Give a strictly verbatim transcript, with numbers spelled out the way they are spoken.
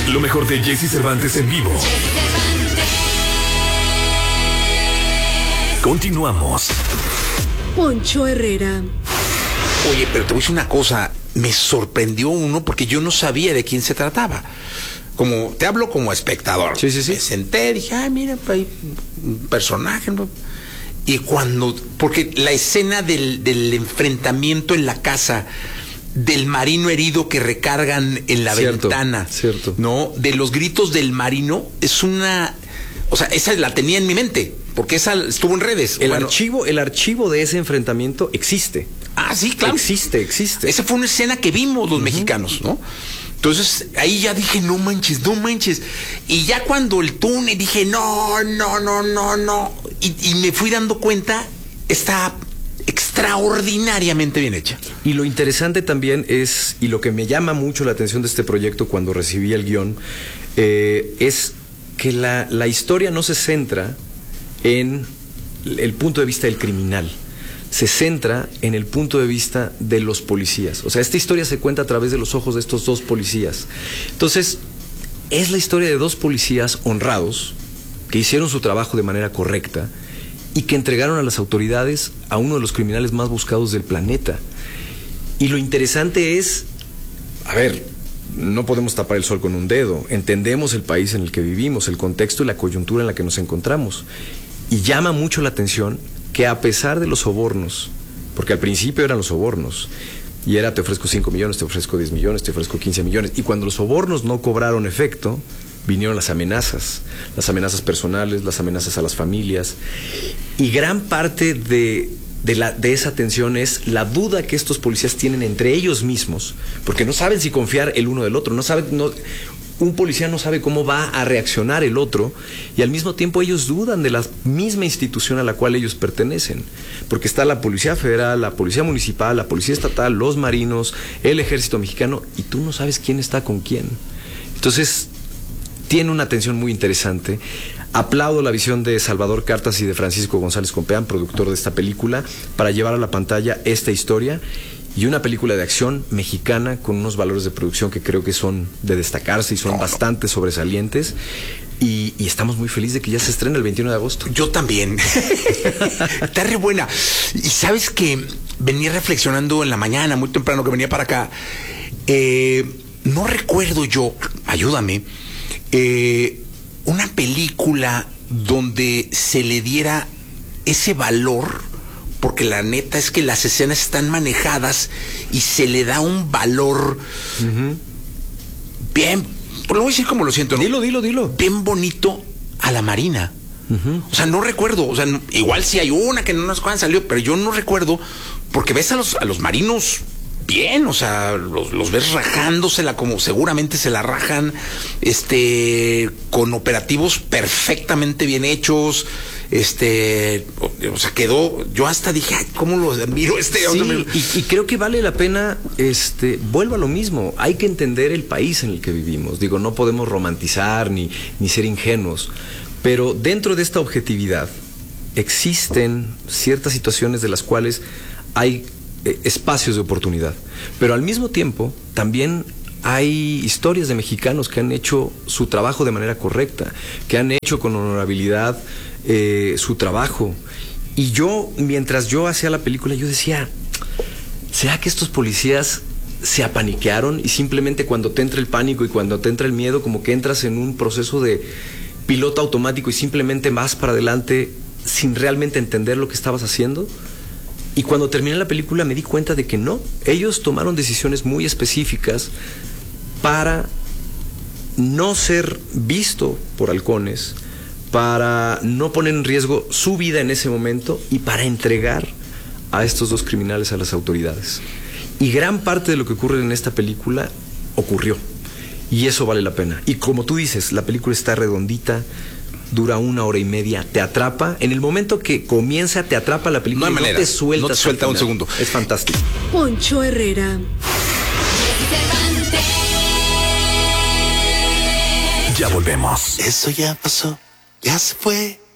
Lo mejor de Jesse Cervantes en vivo. Continuamos. Poncho Herrera. Oye, pero te voy a decir una cosa. Me sorprendió uno porque yo no sabía de quién se trataba. Como, te hablo como espectador. Sí, sí, sí. Me senté, dije, ay, mira, hay un personaje, ¿no? Y cuando, porque la escena del, del enfrentamiento en la casa, del marino herido que recargan en la cierto, ventana, cierto. ¿no? De los gritos del marino, es una, o sea, esa la tenía en mi mente, porque esa estuvo en redes. El bueno, archivo, el archivo de ese enfrentamiento existe. Ah, sí, claro. Existe, existe. Esa fue una escena que vimos los uh-huh. mexicanos, ¿no? Entonces, ahí ya dije, no manches, no manches. Y ya cuando el túnel dije, no, no, no, no, no. Y, y me fui dando cuenta, está extraordinariamente bien hecha. Y lo interesante también es, y lo que me llama mucho la atención de este proyecto cuando recibí el guión, eh, es que la, la historia no se centra en el punto de vista del criminal. Se centra en el punto de vista de los policías. O sea, esta historia se cuenta a través de los ojos de estos dos policías. Entonces, es la historia de dos policías honrados que hicieron su trabajo de manera correcta y que entregaron a las autoridades a uno de los criminales más buscados del planeta. Y lo interesante es, a ver, no podemos tapar el sol con un dedo. Entendemos el país en el que vivimos, el contexto y la coyuntura en la que nos encontramos. Y llama mucho la atención que a pesar de los sobornos, porque al principio eran los sobornos, y era te ofrezco cinco millones, te ofrezco diez millones, te ofrezco quince millones, y cuando los sobornos no cobraron efecto, vinieron las amenazas, las amenazas personales, las amenazas a las familias, y gran parte de, de, la, de esa tensión es la duda que estos policías tienen entre ellos mismos, porque no saben si confiar el uno del otro, no saben... No, un policía no sabe cómo va a reaccionar el otro y al mismo tiempo ellos dudan de la misma institución a la cual ellos pertenecen, porque está la Policía Federal, la Policía Municipal, la Policía Estatal, los marinos, el Ejército Mexicano, y tú no sabes quién está con quién. Entonces, tiene una tensión muy interesante. Aplaudo la visión de Salvador Cartas y de Francisco González Compeán, productor de esta película, para llevar a la pantalla esta historia. Y una película de acción mexicana con unos valores de producción que creo que son de destacarse y son bastante sobresalientes. Y, y estamos muy felices de que ya se estrena el veintiuno de agosto. Yo también. Está re buena. Y sabes que venía reflexionando en la mañana, muy temprano que venía para acá. Eh, no recuerdo yo, ayúdame, eh, una película donde se le diera ese valor. Porque la neta es que las escenas están manejadas y se le da un valor uh-huh. bien, pues lo voy a decir como lo siento, ¿no? Dilo, dilo, dilo. Bien bonito a la Marina. Uh-huh. O sea, no recuerdo, o sea, no, igual sí hay una que no sé cuándo salió, pero yo no recuerdo, porque ves a los, a los marinos bien, o sea, los, los ves rajándosela como seguramente se la rajan, este, con operativos perfectamente bien hechos. Este, o sea, quedó, yo hasta dije, ay, ¿cómo lo admiro este? Sí, y, y creo que vale la pena, este, vuelvo a lo mismo, hay que entender el país en el que vivimos. Digo, no podemos romantizar ni, ni ser ingenuos, pero dentro de esta objetividad existen ciertas situaciones de las cuales hay eh, espacios de oportunidad, pero al mismo tiempo también hay historias de mexicanos que han hecho su trabajo de manera correcta, que han hecho con honorabilidad Eh, su trabajo. Y yo, mientras yo hacía la película, yo decía, ¿será que estos policías se apaniquearon y simplemente cuando te entra el pánico y cuando te entra el miedo, como que entras en un proceso de piloto automático y simplemente vas para adelante sin realmente entender lo que estabas haciendo? Y cuando terminé la película me di cuenta de que no, ellos tomaron decisiones muy específicas para no ser visto por halcones, para no poner en riesgo su vida en ese momento y para entregar a estos dos criminales a las autoridades. Y gran parte de lo que ocurre en esta película ocurrió. Y eso vale la pena. Y como tú dices, la película está redondita, dura una hora y media, te atrapa. En el momento que comienza, te atrapa la película. No hay manera, no te suelta, no te suelta un segundo. Es fantástico. Poncho Herrera. Ya volvemos. Eso ya pasó, ya se fue.